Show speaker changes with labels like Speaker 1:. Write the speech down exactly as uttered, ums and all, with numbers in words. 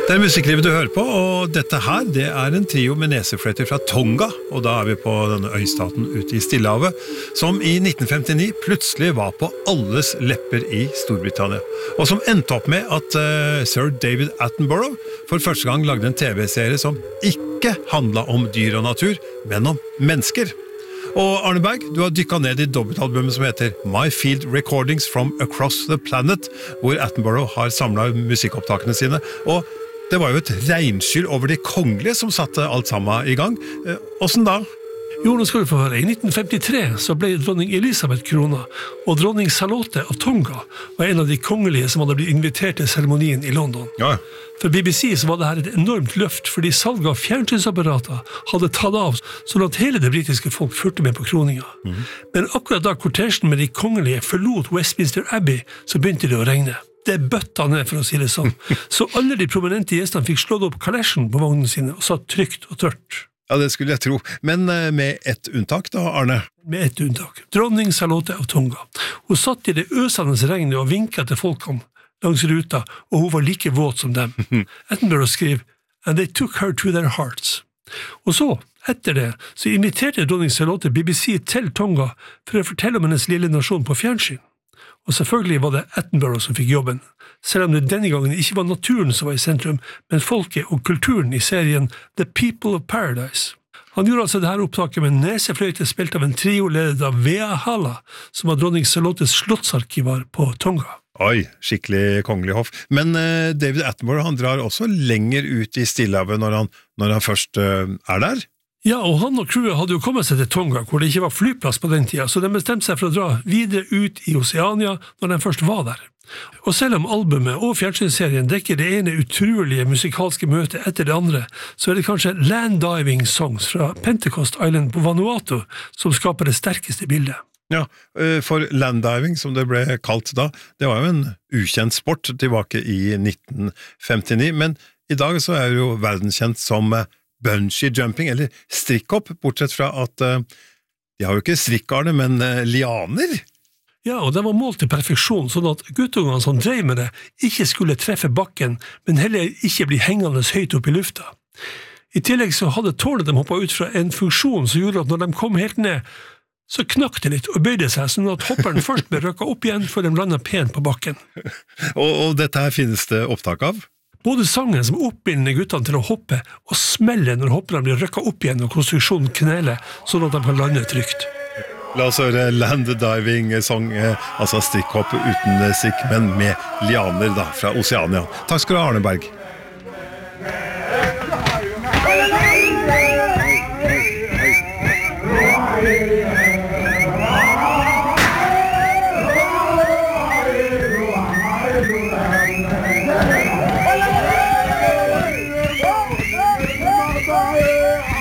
Speaker 1: Det er musikklivet du hører på, og dette her, det er en trio med nesefløyter fra Tonga, og da er vi på denne øystaten ute i Stillehavet, som i nitten femtini plutselig var på alles lepper i Storbritannia, og som endte opp med at uh, Sir David Attenborough for første gang lagde en tv-serie som ikke handlet om dyr og natur, men om mennesker. Og Arne Berg, du har dykket ned i dobbeltalbumet som heter My Field Recordings from Across the Planet, hvor Attenborough har samlet musikkopptakene sine, og det var jo et regnskyll over de kongelige som satte alt sammen i gang. Hvordan da?
Speaker 2: Jo, nå skal du få høre. I nitten femtitre så ble dronning Elisabeth krona, og dronning Charlotte av Tonga var en av de kongelige som hadde blitt invitert til seremonien i London.
Speaker 1: Ja.
Speaker 2: For B B C så var det her et enormt løft, fordi salget av fjernsynsapparater hadde tatt av, sånn at hele det britiske folk fulgte med på kroninga. Mm. Men akkurat da kortesjen med de kongelige forlot Westminster Abbey, så begynte det å regne. Det bøtta ned, for å si det sånn. Så alle de prominente gjestene fikk slått opp kalesjen på vognen sine, og satt trygt og tørt.
Speaker 1: Ja, det skulle jeg tro. Men med ett unntak da, Arne?
Speaker 2: Med ett unntak. Dronning Charlotte av Tonga. Hun satt i det øsende regnet og vinket til folkene langs ruta, og hun var like våt som dem. Attenborough skrev, and they took her to their hearts. Og så, etter det, så inviterte dronning Charlotte B B C til Tonga for å fortelle om hennes lille nasjon på fjernsyn. Og selvfølgelig var det Attenborough som fikk jobben, selv om det denne gangen ikke var naturen som var i sentrum, men folket og kulturen i serien The People of Paradise. Han gjorde altså dette opptaket med nesefløyte spilt av en trio ledet av Vea Hala, som var dronning Charlottes slottsarkivar på Tonga.
Speaker 1: Oi, skikkelig kongelig hoff. Men uh, David Attenborough, han drar også lenger ut i Stillehavet når han, når han først uh, er der?
Speaker 2: Ja, og han og crewet hadde jo kommet seg til Tonga, hvor det ikke var flyplass på den tida, så de bestemte seg for å dra videre ut i Oceania når de først var der. Og selv om albumet og fjernsynsserien dekker det ene utrolige musikalske møtet etter det andre, så er det kanskje Land Diving Songs fra Pentecost Island på Vanuatu som skaper det sterkeste bildet.
Speaker 1: Ja, for landdiving, som det ble kalt da, det var jo en ukjent sport tilbake i nitten femtini, men i dag så er det jo verdenskjent som bungee jumping, eller strikkhopp, bortsett fra at uh, de har jo ikke strikkarne, men uh, lianer.
Speaker 2: Ja, og det var målt til perfeksjon, sånn at guttungene som drev med det ikke skulle treffe bakken, men heller ikke bli hengende høyt opp i lufta. I tillegg så hadde tårnet de hoppet ut fra en funksjon som gjorde at når de kom helt ned, så knakk det litt og bøyde seg, sånn at hopperen først ble røkket opp igjen før de landet pent på bakken.
Speaker 1: og, og dette her finnes det opptak av?
Speaker 2: Både sangen som oppbilder guttene til å hoppe, og smelle når hopperne blir røkket opp igjen og konstruksjonen kneler, sånn at de kan lande trygt.
Speaker 1: La oss høre land diving song, altså strikkhopp uten strikk, men med lianer da, fra Oceania. Takk skal du ha, Arne Berg.